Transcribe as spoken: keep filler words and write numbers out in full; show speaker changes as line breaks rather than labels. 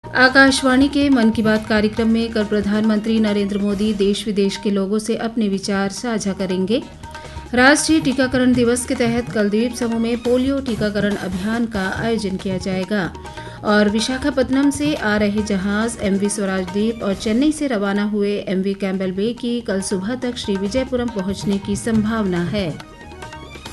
आकाशवाणी के मन की बात कार्यक्रम में कल प्रधानमंत्री नरेंद्र मोदी देश विदेश के लोगों से अपने विचार साझा करेंगे। राष्ट्रीय टीकाकरण दिवस के तहत कल द्वीप समूह में पोलियो टीकाकरण अभियान का आयोजन किया जाएगा। और विशाखापत्तनम से आ रहे जहाज एमवी स्वराजदीप और चेन्नई से रवाना हुए एमवी कैम्बल बे की कल सुबह तक श्री विजयपुरम पहुंचने की संभावना है।